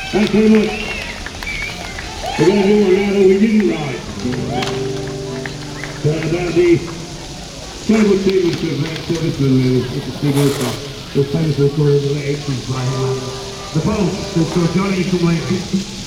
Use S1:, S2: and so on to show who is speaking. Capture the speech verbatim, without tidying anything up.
S1: Thanks very much. We're going to do a rather we didn't ride. So that'll be terrible treatment to a great service with me. It's a big old the famous record of the late eighties by him. The boat, so Johnny come away.